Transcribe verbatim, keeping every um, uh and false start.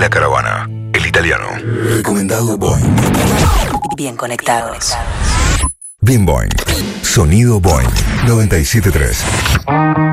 La Caravana, el italiano. Recomendado Boeing. Bien conectados. Bien Boeing. Sonido Boeing noventa y siete punto tres.